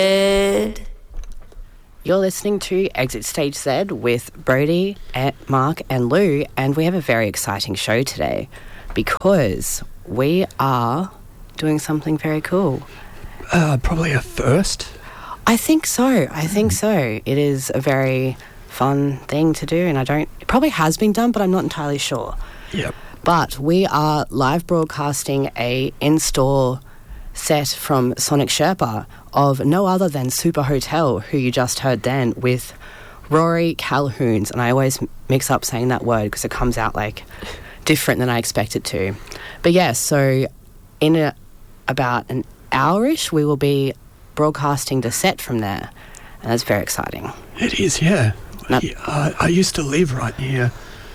You're listening to Exit Stage Z with Brody, Mark and Lou, and we have a very exciting show today because we are doing something very cool. Probably a first. I think so. It is a very fun thing to do, and it probably has been done, but I'm not entirely sure. Yep. But we are live broadcasting a in-store set from Sonic Sherpa of no other than Super Hotel, who you just heard then, with Rory Calhoun's. And I always mix up saying that word because it comes out like different than I expect it to. But yeah, so in about an hour-ish, we will be broadcasting the set from there. And that's very exciting. It is, yeah. I used to live right near...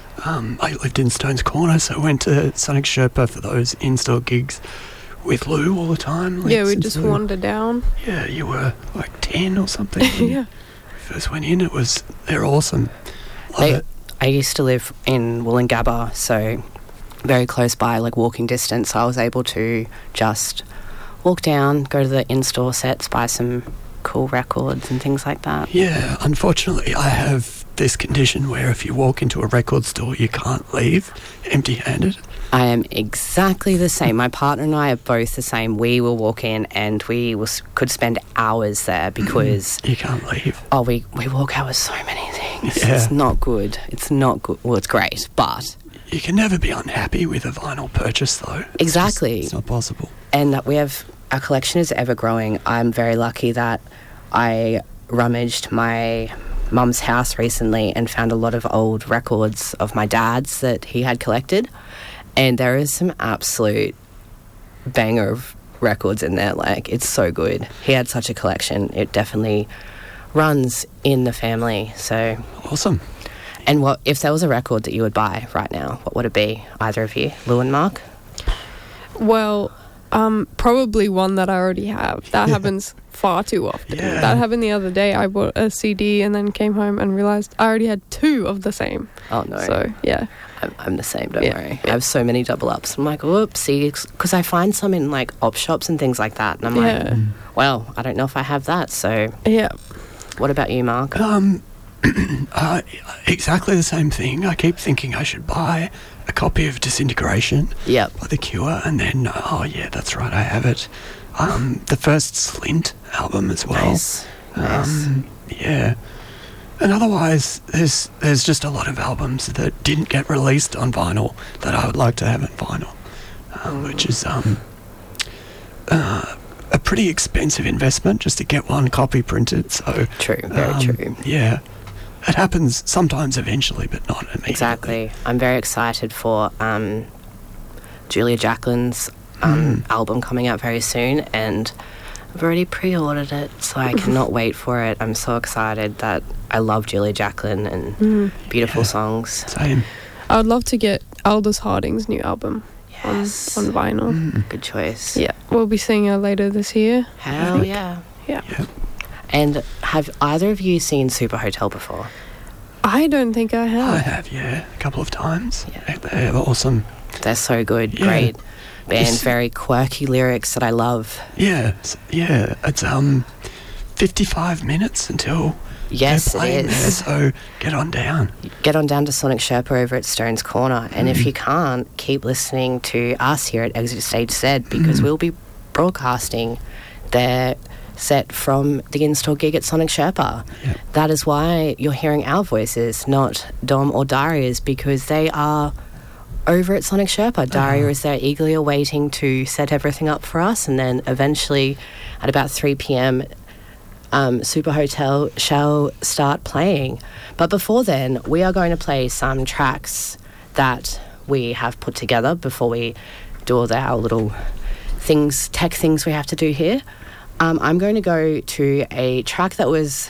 I lived in Stones Corner, so I went to Sonic Sherpa for those in-store gigs with Lou all the time. Yeah, we just wandered down. Yeah, you were like 10 or something. Yeah. First went in, they're awesome. Love it. I used to live in Wollongabba, so very close by, like walking distance. So I was able to just walk down, go to the in-store sets, buy some cool records and things like that. Yeah, unfortunately, I have this condition where if you walk into a record store, you can't leave empty-handed. I am exactly the same. My partner and I are both the same. We will walk in and could spend hours there because... You can't leave. Oh, we walk out with so many things. Yeah. It's not good. It's not good. Well, it's great, but... You can never be unhappy with a vinyl purchase, though. Exactly. It's not possible. And our collection is ever growing. I'm very lucky that I rummaged my mum's house recently and found a lot of old records of my dad's that he had collected. And there is some absolute banger of records in there. Like, it's so good. He had such a collection. It definitely runs in the family. So Awesome. And what if there was a record that you would buy right now, what would it be? Either of you? Lou and Mark? Well, probably one that I already have. That happens far too often. Yeah. That happened the other day. I bought a CD and then came home and realised I already had two of the same. Oh, no. So, yeah. I'm the same, don't worry. I have so many double ups. I'm like, whoopsie, because I find some in, like, op shops and things like that. And I'm like, well, I don't know if I have that, so... Yeah. What about you, Mark? Exactly the same thing. I keep thinking I should buy a copy of Disintegration Yep. by The Cure, and then, oh yeah, that's right, I have it. The first Slint album as well. Nice. Yeah. And otherwise, there's just a lot of albums that didn't get released on vinyl that I would like to have on vinyl, which is a pretty expensive investment just to get one copy printed. So True, very true. Yeah. It happens sometimes eventually, but not immediately. Exactly. I'm very excited for Julia Jacquelin's album coming out very soon, and I've already pre-ordered it, so I cannot wait for it. I'm so excited that I love Julia Jacqueline and beautiful songs. Same. I would love to get Aldous Harding's new album on vinyl. Good choice. Yeah, we'll be seeing her later this year. Hell yeah. Yeah. And have either of you seen Super Hotel before? I don't think I have. I have, yeah, a couple of times. Yeah. They're awesome. They're so good. Yeah. Great band, very quirky lyrics that I love. Yeah, it's 55 minutes until Yes, they're it playing there, is. so get on down. Get on down to Sonic Sherpa over at Stones Corner, and if you can't, keep listening to us here at Exit Stage Z, because we'll be broadcasting their set from the in-store gig at Sonic Sherpa. Yep. That is why you're hearing our voices, not Dom or Daria's, because they are over at Sonic Sherpa. Daria is there eagerly awaiting to set everything up for us, and then eventually at about 3 p.m, Super Hotel shall start playing. But before then, we are going to play some tracks that we have put together before we do all our little things, tech things we have to do here. I'm going to go to a track that was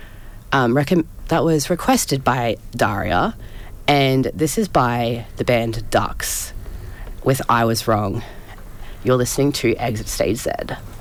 requested by Daria, and this is by the band Ducks with I Was Wrong. You're listening to Exit Stage Z.